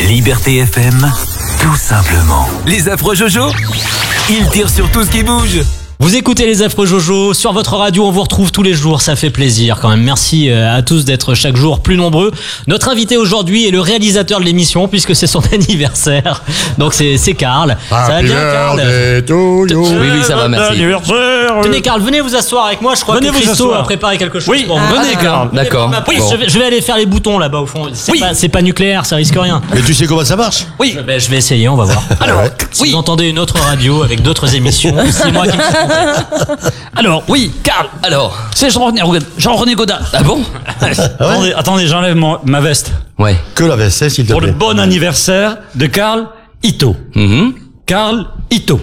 Liberté FM, tout simplement. Les affreux Jojo, ils tirent sur tout ce qui bouge. Vous écoutez les affreux Jojo sur votre radio, on vous retrouve tous les jours, ça fait plaisir quand même. Merci à tous d'être chaque jour plus nombreux. Notre invité aujourd'hui est le réalisateur de l'émission puisque c'est son anniversaire. Donc c'est Karl. Ça va bien Karl? Oui, ça va, merci. Tenez Karl, venez vous asseoir avec moi, je crois que Christo a préparé quelque chose. Oui, venez Karl. D'accord. Oui, Bon. je vais aller faire les boutons là-bas au fond. C'est pas nucléaire, ça risque rien. Mais tu sais comment ça marche? Oui. Je vais essayer, on va voir. Alors, si vous entendez une autre radio avec d'autres émissions, c'est moi qui me suis trompé. Alors, oui, Karl, alors. C'est Jean-René Godard. Ah bon? Attendez, j'enlève ma veste. Ouais. Que la veste, s'il te plaît. Pour le bon anniversaire de Karl Ito. Karl Ito.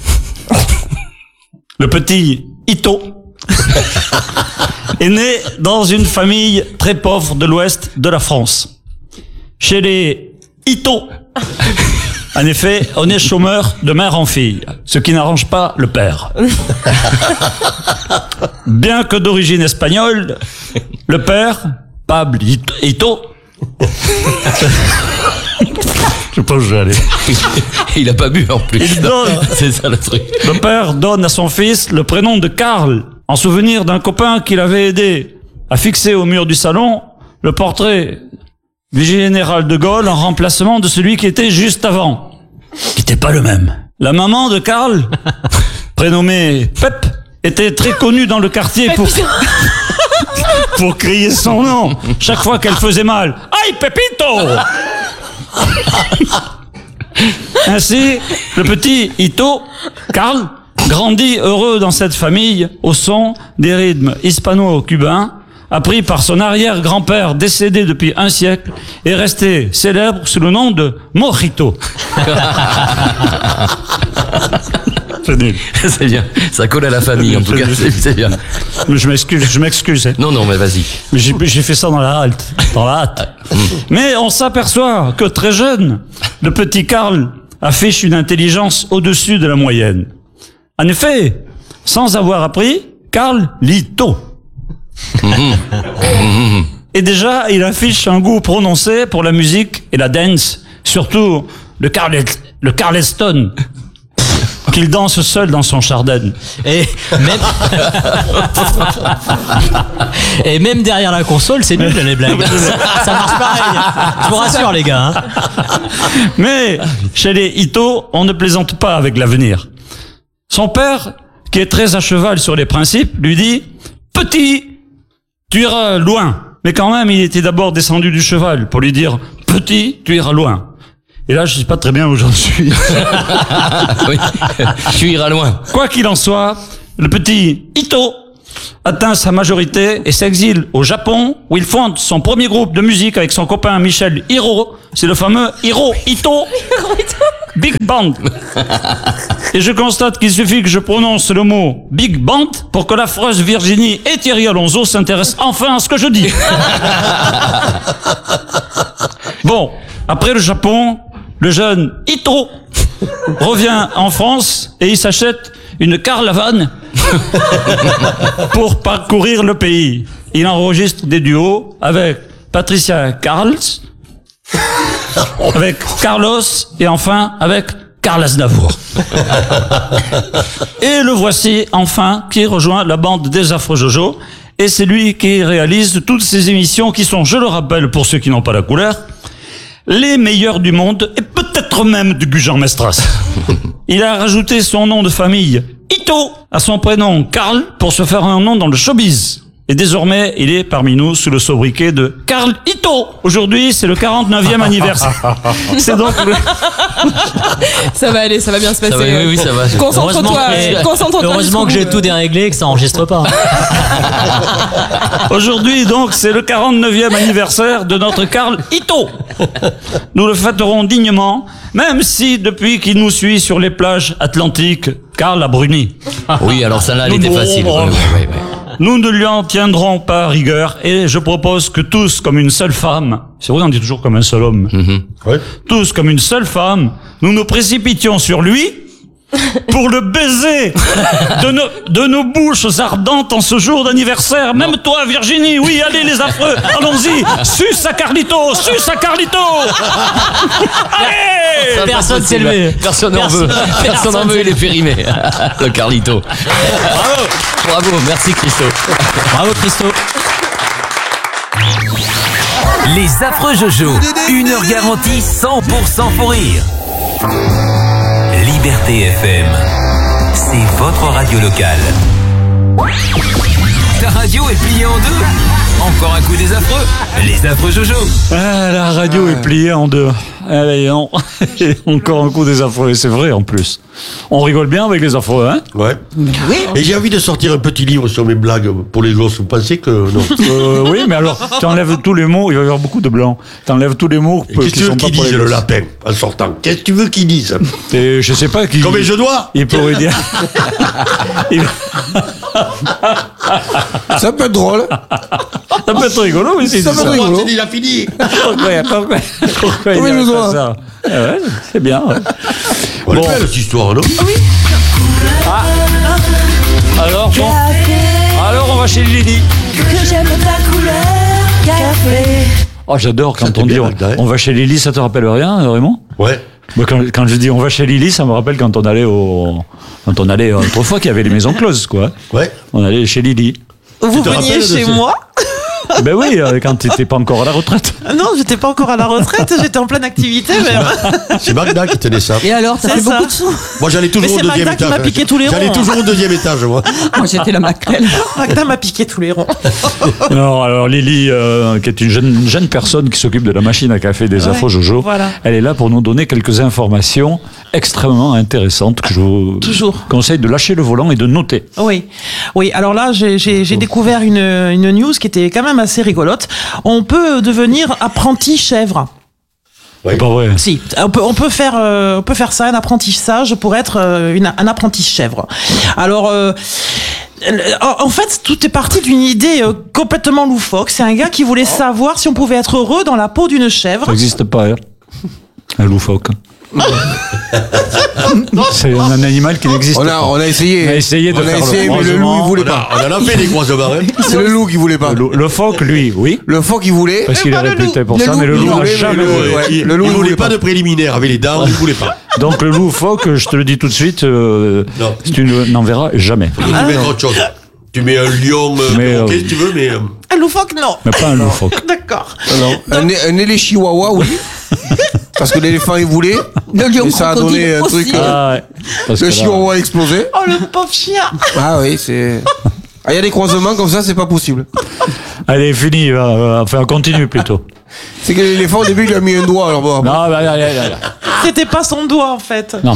Le petit Ito est né dans une famille très pauvre de l'ouest de la France. Chez les Ito, en effet, on est chômeur de mère en fille, ce qui n'arrange pas le père. Bien que d'origine espagnole, le père, Pablo Ito, je sais pas où je vais aller. Il a pas bu en plus. Il donne. C'est ça le truc. Le père donne à son fils le prénom de Karl, en souvenir d'un copain qui l'avait aidé à fixer au mur du salon le portrait du général de Gaulle en remplacement de celui qui était juste avant, qui n'était pas le même. La maman de Karl, prénommée Pep, était très connue dans le quartier pour crier son nom chaque fois qu'elle faisait mal. Aïe Pepito! Ainsi, le petit Ito, Karl, grandit heureux dans cette famille au son des rythmes hispano-cubains, appris par son arrière-grand-père décédé depuis un siècle et resté célèbre sous le nom de Mojito. C'est nul. C'est bien. Ça colle à la famille, en tout cas. C'est bien. Je m'excuse. Hein. Non, mais vas-y. Mais j'ai fait ça dans la halte. Mais on s'aperçoit que très jeune, le petit Karl affiche une intelligence au-dessus de la moyenne. En effet, sans avoir appris, Karl lit tôt. Et déjà, il affiche un goût prononcé pour la musique et la dance, surtout le Charleston, qu'il danse seul dans son jardin. Et même derrière la console, c'est nul les blagues. Ça marche pareil. Je vous rassure les gars. Hein. Mais chez les Ito, on ne plaisante pas avec l'avenir. Son père, qui est très à cheval sur les principes, lui dit « Petit, tu iras loin ». Mais quand même, il était d'abord descendu du cheval pour lui dire « Petit, tu iras loin ». Et là, je sais pas très bien où j'en suis. Oui, tu iras loin. Quoi qu'il en soit, le petit Ito atteint sa majorité et s'exile au Japon, où il fonde son premier groupe de musique avec son copain Michel Hiro. C'est le fameux Hiro Ito Big Band. Et je constate qu'il suffit que je prononce le mot Big Band pour que l'affreuse Virginie et Thierry Alonso s'intéressent enfin à ce que je dis. Bon, après le Japon, le jeune Ito revient en France et il s'achète une caravane pour parcourir le pays. Il enregistre des duos avec Patricia Karls, avec Carlos et enfin avec Karl Aznavour. Et le voici enfin qui rejoint la bande des affreux Jojo. Et c'est lui qui réalise toutes ces émissions qui sont, je le rappelle pour ceux qui n'ont pas la couleur, les meilleurs du monde et peut-être même du Gujan-Mestras. Il a rajouté son nom de famille Ito à son prénom Karl pour se faire un nom dans le showbiz. Et désormais, il est parmi nous sous le sobriquet de Karl Ito. Aujourd'hui, c'est le 49e anniversaire. C'est donc Ça va aller, ça va bien se passer. Oui, ça va. Concentre-toi. Heureusement que j'ai tout déréglé et que ça enregistre pas. aujourd'hui, donc, c'est le 49e anniversaire de notre Karl Ito. Nous le fêterons dignement, même si depuis qu'il nous suit sur les plages atlantiques, Karl a bruni. Oui, alors ça là, elle était facile. Oui. Nous ne lui en tiendrons pas rigueur et je propose que tous, comme une seule femme, c'est vrai on dit toujours comme un seul homme, tous comme une seule femme, nous nous précipitions sur lui pour le baiser de nos bouches ardentes en ce jour d'anniversaire. Même toi, Virginie, oui, allez les affreux, allons-y, suce à Carlito, suce à Carlito. Allez. Personne s'est levé. Personne n'en veut. Personne n'en veut, il est périmé. Le Carlito. Bravo, merci Christo. Bravo Christo. Les affreux Jojo, 1 heure garantie 100% pour rire. Liberté FM, c'est votre radio locale. Ta radio est pliée en deux. Encore un coup des affreux. Les affreux Jojo. Ah, la radio est pliée en deux. Allez, non. Encore un coup des affreux, c'est vrai en plus. On rigole bien avec les affreux, hein? Ouais. Et j'ai envie de sortir un petit livre sur mes blagues pour les gosses. Vous pensez que non? Oui, mais alors, tu enlèves tous les mots, il va y avoir beaucoup de blancs. Tu enlèves tous les mots Qu'est-ce que tu veux qu'il dise, le lapin, en sortant? Qu'est-ce que tu veux qu'il dise? Et je sais pas qui. Comme je dois? Il pourrait dire. Ça peut être drôle. Ça peut être rigolo, mais c'est Ça peut être rigolo. Il a fini. Pourquoi il Oui, dirait je pas vois. ça? Ouais, c'est bien. Ouais. On est Bon. belle cette histoire, non? Alors, bon. Alors, on va chez Lily. Que j'aime ta couleur café. Oh, j'adore Ça quand t'est on dit bien, Magda, hein. on va chez Lily, ça te rappelle rien, Raymond? Ouais. Moi, quand je dis on va chez Lily, ça me rappelle quand on allait autrefois qu'il y avait les maisons closes, quoi. Ouais. On allait chez Lily. Vous te veniez rappelles de chez ce- moi? Ben oui, quand t'étais pas encore à la retraite. Non, j'étais pas encore à la retraite, j'étais en pleine activité même. C'est Magda qui tenait ça. Et alors, ça C'est fait ça. beaucoup de sous. Moi, j'allais toujours Mais au c'est deuxième Magda qui étage. m'a piqué tous les J'allais ronds. toujours au deuxième étage, moi. Moi, j'étais la maquerelle. Magda m'a piqué tous les ronds. Non, alors Lily, qui est une jeune personne qui s'occupe de la machine à café des Ouais, Affreux Jojo, voilà. elle est là pour nous donner quelques informations extrêmement intéressantes que je vous Toujours. conseille de lâcher le volant et de noter. Oui, oui. Alors là, j'ai découvert une news qui était quand même assez rigolote. On peut devenir apprenti chèvre. Ouais. Pas vrai. Si, on peut faire ça, un apprentissage pour être un apprenti chèvre. Alors, en fait, tout est parti d'une idée complètement loufoque. C'est un gars qui voulait savoir si on pouvait être heureux dans la peau d'une chèvre. Ça n'existe pas, hein. Un loufoque. C'est un animal qui n'existe On pas. a essayé. On a essayé de faire le mais le croisement. loup, il voulait pas. On en a fait des croisements, hein. C'est le loup qui voulait pas. Le phoque, lui, oui, Le phoque, il voulait. parce qu'il est pas le réputé loup. pour Le ça, loup, mais le il loup n'a voulait, jamais mais le- volé. ouais. Il Le loup, il il voulait voulait pas pas. de préliminaire avec les dents, il voulait pas. Donc le loup phoque, je te le dis tout de suite, Non. tu n'en verras jamais. Tu mets autre chose. Tu mets un lion, Mais, ok, si tu veux, mais. Un loufoque, non. Mais pas un loup phoque. D'accord. Non. Un élé chihuahua, oui. Parce que l'éléphant, il voulait. Le lion Et ça a donné crocodile un truc. aussi. Ah ouais. Parce que Le là- chihuahua a explosé. Oh, le pauvre chien. Ah oui, c'est. Ah, il y a des croisements comme ça, c'est pas possible. Allez, fini, enfin continue plutôt. C'est que l'éléphant, au début, il a mis un doigt. Alors bon, Non, bah, allez. C'était pas son doigt, en fait. Non.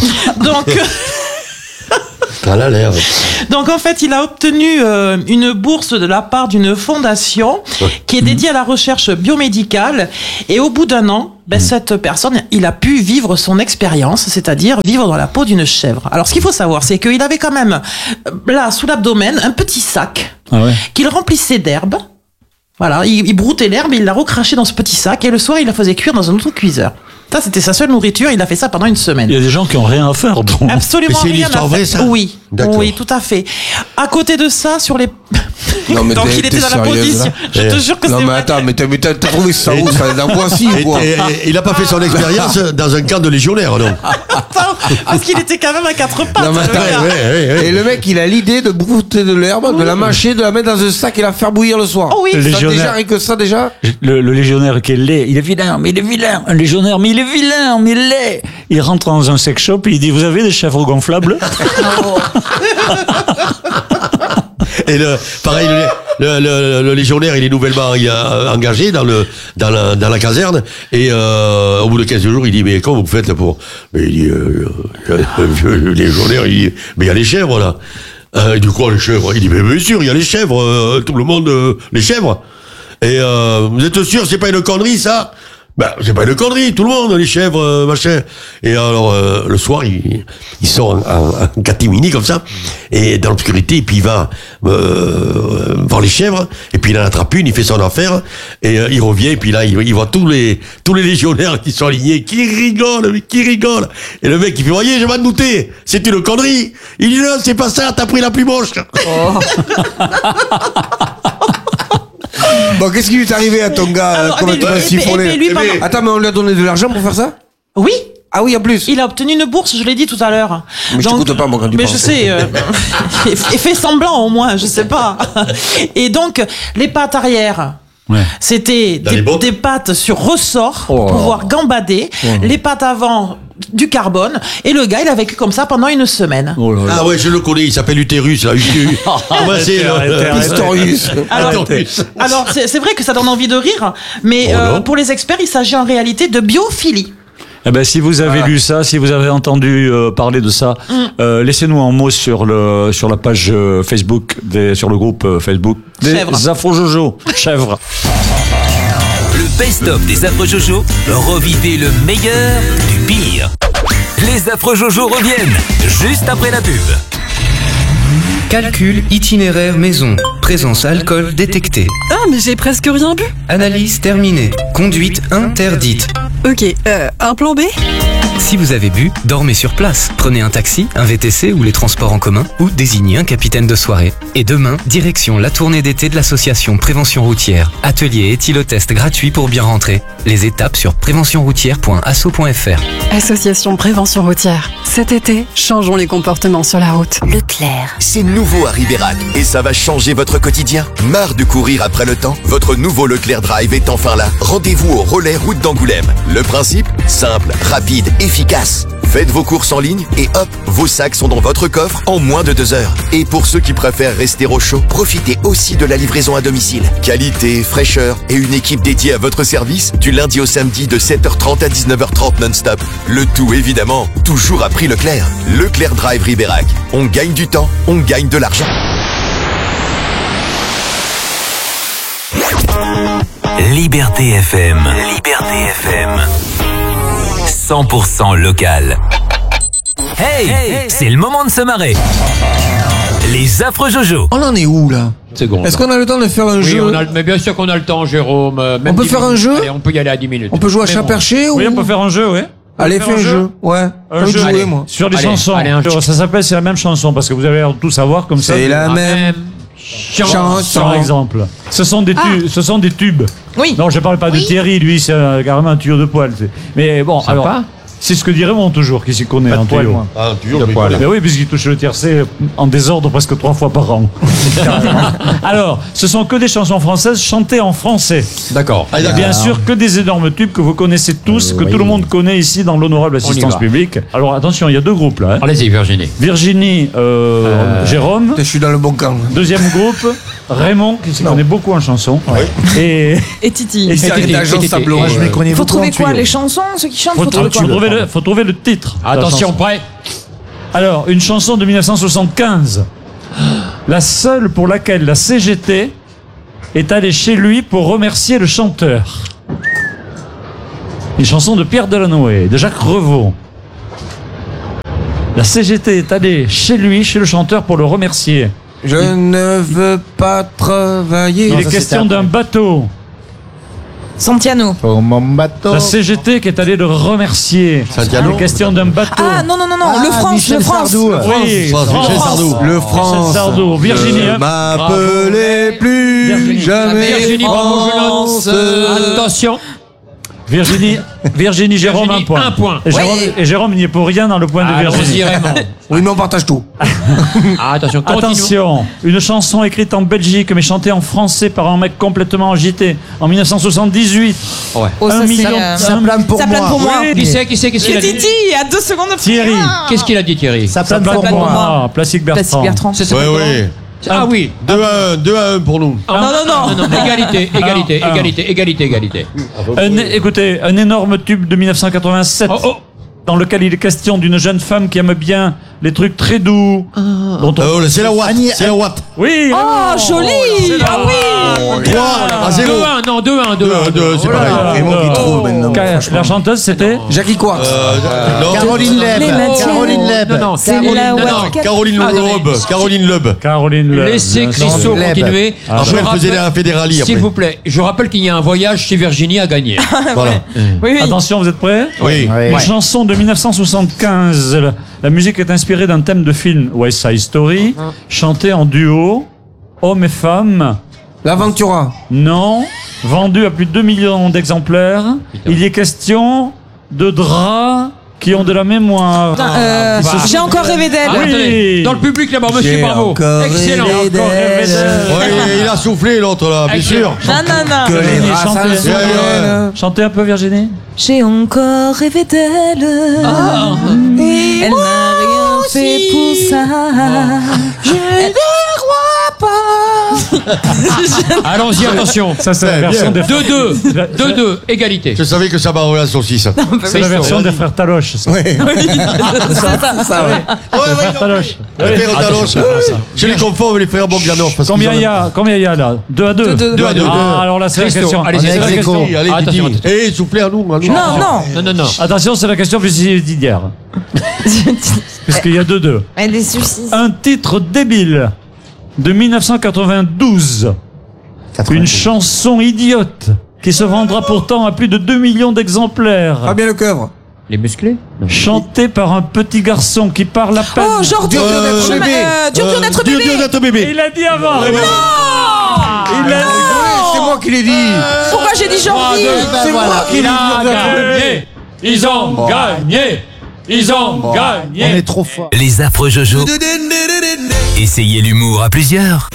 Ça a l'air. Donc en fait, il a obtenu une bourse de la part d'une fondation qui est dédiée à la recherche biomédicale. Et au bout d'un an, cette personne, il a pu vivre son expérience, c'est-à-dire vivre dans la peau d'une chèvre. Alors ce qu'il faut savoir, c'est qu'il avait quand même, là, sous l'abdomen, un petit sac Ah ouais. qu'il remplissait d'herbe. Voilà, il broutait l'herbe, il l'a recrachée dans ce petit sac et le soir, il la faisait cuire dans un autocuiseur. Ça, c'était sa seule nourriture, il a fait ça pendant une semaine. Il y a des gens qui ont rien à faire. Donc. Absolument Mais c'est une rien histoire à faire. vraie, ça Oui, D'accord. oui, tout à fait. À côté de ça, sur les... Non, mais Donc t'es- il était t'es dans la sérieuse, position. là Je te jure que Non, c'est mais vrai. attends, mais t'as trouvé ça où? Ça, dans Boissy ou quoi? Et il a pas fait son expérience dans un camp de légionnaires, non? Attends, parce qu'il était quand même à quatre pattes. Non, mais le attends, gars. Et le mec, il a l'idée de brouter de l'herbe, de la mâcher, de la mettre dans un sac et la faire bouillir le soir. Oh oui. Le Ça, légionnaire. déjà, rien que ça, déjà. Le légionnaire qui est laid, il est vilain, mais il est vilain. Un légionnaire, mais il est vilain, mais il est laid. Il rentre dans un sex shop et il dit, vous avez des chèvres gonflables? Et pareil, le légionnaire, il est nouvellement engagé dans la caserne. Et au bout de 15 jours, il dit, mais comment vous faites pour... Mais il dit, le légionnaire, il dit, mais il y a les chèvres, là. Il dit, quoi, les chèvres? Il dit, mais bien sûr, il y a les chèvres, tout le monde, les chèvres. Et vous êtes sûr, c'est pas une connerie, ça? Bah, c'est pas une connerie, tout le monde, les chèvres, machin. Et alors, le soir, il sort en catimini comme ça, et dans l'obscurité, et puis il va voir les chèvres, et puis il en attrape une, il fait son affaire, et il revient, et puis là, il voit tous les légionnaires qui sont alignés, qui rigolent. Et le mec, il fait, voyez, je m'en doutais, c'est une connerie. Il dit, non, c'est pas ça, t'as pris la plus moche. Oh. Bon, qu'est-ce qui lui est arrivé à ton gars complètement siphonné? Attends, mais on lui a donné de l'argent pour faire ça? Oui. Ah oui, en plus. Il a obtenu une bourse, je l'ai dit tout à l'heure. Mais je t'écoute pas, moi, quand tu parles. Mais je sais, et fais semblant au moins, je sais pas. Et donc, les pattes arrière. Ouais. C'était des pattes sur ressort pour pouvoir gambader. Les pattes avant, du carbone. Et le gars, il a vécu comme ça pendant une semaine. Ah ouais, je le connais, il s'appelle Utérus, là. C'est Pistorius. Alors, c'est vrai que ça donne envie de rire, mais pour les experts, il s'agit en réalité de biophilie. Eh ben, si vous avez lu ça, si vous avez entendu parler de ça, laissez-nous un mot sur la page Facebook, sur le groupe Facebook des Afro Jojo. Chèvre. Le best-of des Afro Jojo, revivez le meilleur du pire. Les Afro Jojo reviennent juste après la pub. Calcul itinéraire maison. Présence alcool détectée. Ah, mais j'ai presque rien bu. Analyse terminée. Conduite interdite. Ok, un plan B? Si vous avez bu, dormez sur place. Prenez un taxi, un VTC ou les transports en commun ou désignez un capitaine de soirée. Et demain, direction la tournée d'été de l'association Prévention Routière. Atelier éthylotest gratuit pour bien rentrer. Les étapes sur préventionroutière.asso.fr. Association Prévention Routière. Cet été, changeons les comportements sur la route. Leclerc. C'est nouveau à Ribérac et ça va changer votre quotidien. Marre de courir après le temps? Votre nouveau Leclerc Drive est enfin là. Rendez-vous au relais route d'Angoulême. Le principe? Simple, rapide, efficace. Faites vos courses en ligne et hop, vos sacs sont dans votre coffre en moins de 2 heures. Et pour ceux qui préfèrent rester au chaud, profitez aussi de la livraison à domicile. Qualité, fraîcheur et une équipe dédiée à votre service du lundi au samedi de 7h30 à 19h30 non-stop. Le tout évidemment, toujours à prix Leclerc. Leclerc Drive Ribérac. On gagne du temps, on gagne de l'argent. Liberté FM. Liberté FM. 100% local. Hey, c'est le moment de se marrer. Les Afro Jojo. On en est où là? Est-ce qu'on a le temps de faire un jeu? Mais bien sûr qu'on a le temps, Jérôme. On peut faire un jeu? Allez, on peut y aller à 10 minutes. On peut jouer à chat perché ou... Oui, on peut faire un jeu, oui. Allez, fais un jeu. Ouais. Un jeu, jouer, moi. Sur des chansons. Ça s'appelle C'est la même chanson parce que vous avez l'air de tout savoir comme ça. C'est la même chanson. Par exemple. Ce sont des tubes. Oui. Non, je parle pas de Thierry, lui, c'est carrément un tuyau de poil. Mais bon, Sympa. alors. C'est ce que dit Raymond toujours, qui s'y connaît en tuyau. Ah, tuyau de poil. Mais oui, puisqu'il touche le tiercé en désordre presque 3 fois par an. Alors, ce sont que des chansons françaises chantées en français. D'accord. Bien sûr, que des énormes tubes que vous connaissez tous, que tout le monde connaît ici dans l'honorable assistance publique. Alors attention, il y a 2 groupes là. Allez-y, Virginie. Virginie, Jérôme. Je suis dans le bon camp. Deuxième groupe, Raymond, qui s'y connaît beaucoup en chanson. Ouais. Et Titi. Et c'est l'agence Sablon. Je m'y connais Faut beaucoup trouver en quoi? tuyau. Les chansons? Ceux qui chantent? Faut trouver quoi? Faut trouver le titre. Attention, prêt. Alors, une chanson de 1975. La seule pour laquelle la CGT est allée chez lui pour remercier le chanteur. Une chanson de Pierre Delanoë, de Jacques Revaux. La CGT est allée chez lui, chez le chanteur, pour le remercier. Je ne veux pas travailler. Il est question d'un bateau. Santiano. Oh, mon bateau. La CGT qui est allée le remercier. Santiano. Il est question d'un bateau. Ah non, le France, Michel le France. Sardou. Oui, Michel Sardou. Le France. Michel Sardou. Virginie. Ne m'appelez plus Virginie. jamais Virginie, France. Attention. Virginie, Jérôme, Virginie, 1 point. un point. Et Jérôme, il n'y est pour rien dans le point de Virginie. Oui, mais on partage tout. Attention, continue. Attention, une chanson écrite en Belgique mais chantée en français par un mec complètement agité en 1978. Ouais. Oh, ça, 1 million. Ça plane pour Ça moi. plane pour moi. Qui c'est qu'est-ce qu'il a dit? Titi, il y a 2 secondes. Thierry. Qu'est-ce qu'il a dit, Thierry? Ça plane Ça pour plane pour moi. moi. Plastique Bertrand. Bertrand. C'est Ouais, comment? ouais. Ah oui. 2-1 pour nous. Non. Égalité. Écoutez, un énorme tube de 1987. dans lequel il est question d'une jeune femme qui aime bien les trucs très doux. C'est la Watt. C'est la Watt. Oui. Oh, joli. Ah oui. 3 à 0. 2-1, non, 2-1. 2, c'est pareil. Vraiment qui trouve maintenant. La chanteuse, c'était Jackie Quartz. Non. Les matières. Non, C'est la Caroline Loeb. Caroline Le. Laissez Christo continuer. Après, elle faisait la fédéralie. S'il vous plaît, je rappelle qu'il y a un voyage chez Virginie à gagner. Voilà. Oui. Attention, vous êtes prêts? Oui. Une chanson de 1975. La musique est inspirée d'un thème de film West Side Story, chanté en duo, hommes et femmes. L'Aventura. Non, vendu à plus de 2 millions d'exemplaires. Il y est question de draps qui ont de la mémoire. J'ai encore rêvé d'elle. Ah, attendez. Dans le public là-bas, monsieur, bravo. Excellent. Oui, il a soufflé l'autre là, bien sûr. Non. Que les rats s'en souviennent. Chantez un peu, Virginie. J'ai encore rêvé d'elle. Elle n'a rien fait pour ça. Je ne crois pas. Allons-y, attention. Ça, c'est la version des 2-2, égalité. Je savais que ça m'enlevait la saucisse. C'est la version des frères Taloche. Ça. Ouais. Frères Taloche. Les frères Taloche. Je les confonds avec les frères Bogdanov. Combien il y a là? 2-2. 2-2. Ah, alors là, c'est la question. Allez, c'est la question. Allez, Didi. Eh, soufflez à nous. Non. Attention, c'est la question plus d'hier. Puisqu'il y a 2-2. Elle est suicide. Un titre débile de 1992. Une chanson idiote qui se vendra pourtant à plus de 2 millions d'exemplaires. Fabien Lecoeuvre. Les musclés? Chantée par un petit garçon qui parle à peine. Oh, genre dur d'être bébé. Dur d'être bébé. Dur d'être bébé. Il a dit avant. C'est moi qui l'ai dit. Pourquoi j'ai dit Jordi? C'est moi qui l'ai dit. Ils ont gagné. Ils ont gagné. On est trop fort. Les affreux Jojo. Essayez l'humour à plusieurs.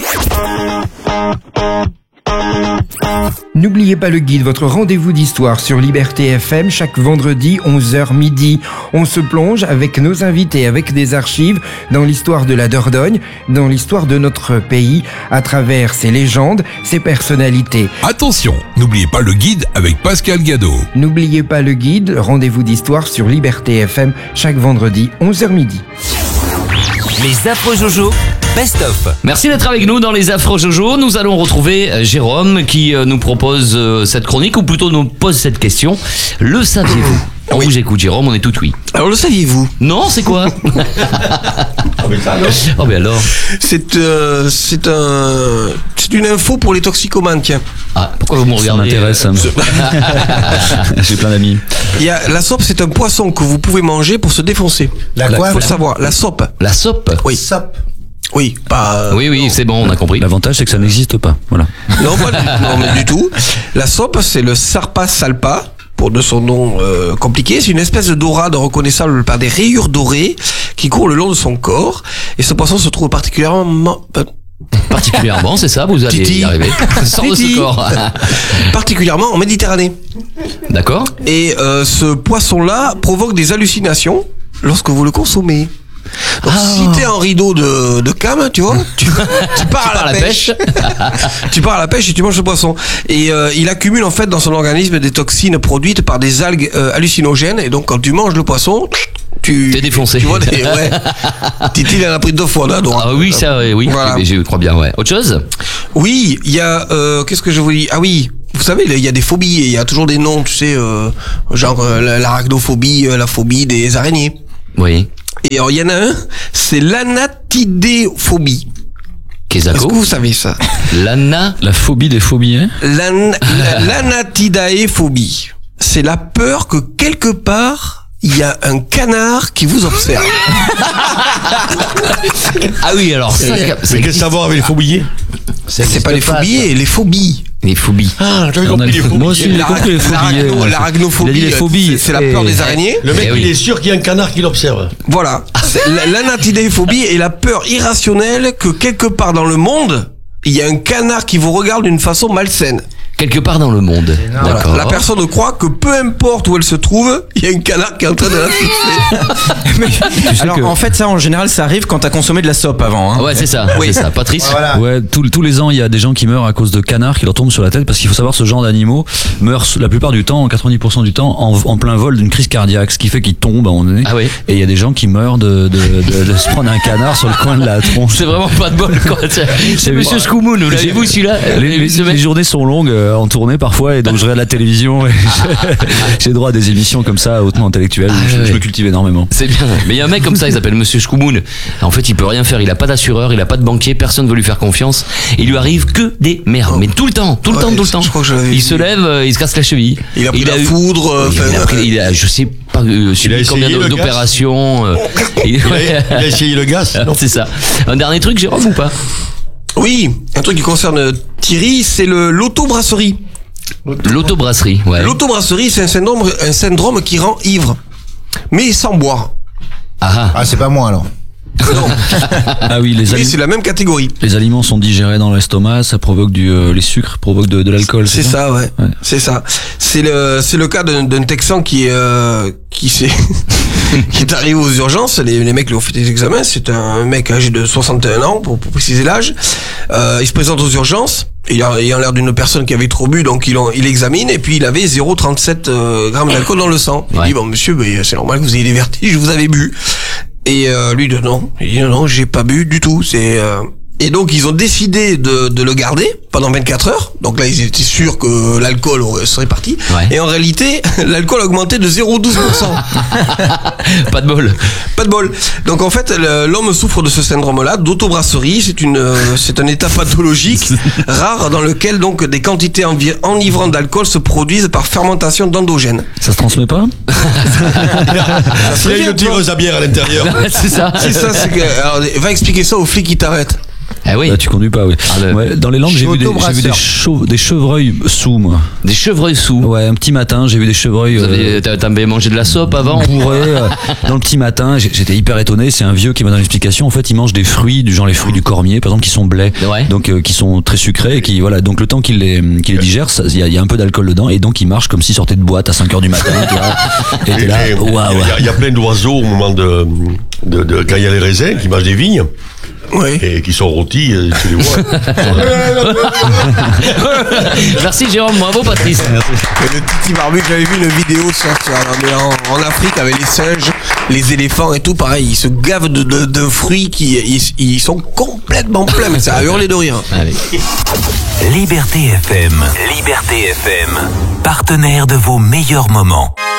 N'oubliez pas le guide, votre rendez-vous d'histoire sur Liberté FM chaque vendredi 11h midi. On se plonge avec nos invités, avec des archives dans l'histoire de la Dordogne, dans l'histoire de notre pays, à travers ses légendes, ses personnalités. Attention, n'oubliez pas le guide avec Pascal Gadot. N'oubliez pas le guide, rendez-vous d'histoire sur Liberté FM chaque vendredi 11h midi. Les affreux Jojo, best-of. Merci d'être avec nous dans les Affreux Jojo. Nous allons retrouver Jérôme qui nous propose cette chronique, ou plutôt nous pose cette question. Le saviez-vous? On vous écoute, Jérôme, on est tout oui. Alors, le saviez-vous? Non, c'est quoi? Oh, mais alors? C'est une info pour les toxicomanes, tiens. Ah, pourquoi vous me regardez? Ça m'intéresse. J'ai plein d'amis. La sope, c'est un poisson que vous pouvez manger pour se défoncer. La quoi? Faut le savoir. La sope. La sope? Oui. Oui, pas. Oui, c'est bon, on a compris. L'avantage, c'est que ça n'existe pas. Voilà. Non, non, mais du tout. La sope, c'est le Sarpa salpa. Pour de son nom compliqué, c'est une espèce de dorade reconnaissable par des rayures dorées qui courent le long de son corps. Et ce poisson se trouve particulièrement, c'est ça, vous allez y arriver. Sort de ce corps. Particulièrement en Méditerranée. D'accord. Et ce poisson-là provoque des hallucinations lorsque vous le consommez. Donc, si t'es en rideau de cam, tu vois, tu pars à la pêche. Tu pars à la pêche et tu manges le poisson. Et il accumule en fait dans son organisme des toxines produites par des algues hallucinogènes. Et donc quand tu manges le poisson, t'es défoncé. Tu vois, Titi en a pris 2 fois là. Donc, oui, ça, oui. Voilà. Je crois bien, ouais. Autre chose? Oui, il y a qu'est-ce que je vous dis? Ah oui. Vous savez, il y a des phobies et il y a toujours des noms, tu sais, genre l'arachnophobie, la phobie des araignées. Oui. Et alors, il y en a un, c'est l'anatidéophobie. Qu'est-ce que vous savez ça? La phobie des phobies, hein? L'anatidaéphobie. C'est la peur que quelque part, il y a un canard qui vous observe. Ah oui, alors ça, c'est quel savoir avec les phobiers? C'est pas les phobies, les phobies. Les phobies. Ah, j'avais compris les phobies. Moi aussi, j'ai compris les phobies. L'arachnophobie, c'est la peur des araignées. Le mec, il est sûr qu'il y a un canard qui l'observe. Voilà. L'anatidéophobie est la peur irrationnelle que quelque part dans le monde, il y a un canard qui vous regarde d'une façon malsaine. Quelque part dans le monde. Voilà. D'accord. La personne croit que peu importe où elle se trouve, il y a un canard qui est en train de la souffler. Alors en fait ça en général ça arrive quand t'as consommé de la sope avant. Hein. Ouais, c'est ça. Oui. C'est ça. Patrice. Voilà. Ouais, tous les ans, il y a des gens qui meurent à cause de canards qui leur tombent sur la tête parce qu'il faut savoir ce genre d'animaux meurent la plupart du temps, 90% du temps, en plein vol d'une crise cardiaque, ce qui fait qu'ils tombent à un moment donné. Ah oui. Et il y a des gens qui meurent de se prendre un canard sur le coin de la tronche. C'est vraiment pas de bol, quoi. C'est Monsieur Schkoumoun, vous l'avez-vous celui-là? Les journées sont longues en tournée parfois et donc je regarde la télévision et j'ai droit à des émissions comme ça hautement intellectuelles. Je me cultive énormément. C'est bien. Mais il y a un mec comme ça, il s'appelle Monsieur Schkoumoun. En fait, il peut rien faire. Il a pas d'assureur, il a pas de banquier, personne veut lui faire confiance. Il lui arrive que des merdes. Mais tout le temps. Je crois que il se lève, il se casse la cheville. Il a pris la foudre. Je sais pas, subi combien d'opérations. Il a essayé le gaz. C'est ça. Un dernier truc, Jérôme, ou pas? Oui, un truc qui concerne Thierry, c'est l'autobrasserie. L'autobrasserie, ouais. L'autobrasserie, c'est un syndrome qui rend ivre, mais sans boire. Ah, c'est pas moi alors. Ah oui, Mais c'est la même catégorie. Les aliments sont digérés dans l'estomac, ça provoque les sucres provoquent de l'alcool. C'est ça, ouais. C'est ça. C'est le cas d'un Texan qui s'est qui est arrivé aux urgences. Les mecs lui ont fait des examens. C'est un mec âgé de 61 ans pour préciser l'âge. Il se présente aux urgences. Il a l'air d'une personne qui avait trop bu, donc il examine et puis il avait 0,37 grammes d'alcool dans le sang. Il dit bon monsieur, c'est normal que vous ayez des vertiges, vous avez bu. Et lui dit non, j'ai pas bu du tout. Et donc ils ont décidé de le garder pendant 24 heures. Donc là ils étaient sûrs que l'alcool serait parti. Ouais. Et en réalité l'alcool a augmenté de 0,12%. Pas de bol. Pas de bol. Donc en fait l'homme souffre de ce syndrome-là, d'autobrasserie. C'est un état pathologique rare dans lequel donc des quantités enivrantes d'alcool se produisent par fermentation d'endogènes. Ça se transmet pas? Il y a une tireuse à bière à l'intérieur. C'est ça. Alors va expliquer ça aux flics qui t'arrêtent. Ah oui. Là, tu conduis pas, oui. Ouais, dans les Landes, j'ai vu des chevreuils sous, moi. Des chevreuils sous? Ouais, un petit matin, j'ai vu des chevreuils. T'as mangé de la soupe avant? Bourré, dans le petit matin, j'étais hyper étonné. C'est un vieux qui m'a donné l'explication. En fait, ils mangent des fruits, du genre les fruits du cormier, par exemple, qui sont blés. Ouais. Donc, qui sont très sucrés et qui, voilà. Donc, le temps qu'ils les digèrent, il y a un peu d'alcool dedans et donc, ils marchent comme s'ils sortaient de boîte à 5h du matin. Et t'es là, waouh. Il y a plein d'oiseaux au moment de quand il y a les raisins qui mangent des vignes. Oui. Et qui sont rôtis, tu les vois. Merci Jérôme, bravo Patrice. Merci. Le Titi Barbu, j'avais vu une vidéo en Afrique avec les singes, les éléphants et tout, pareil, ils se gavent de fruits ils sont complètement pleins, mais ça a hurlé de rire. Allez. Liberté FM, partenaire de vos meilleurs moments.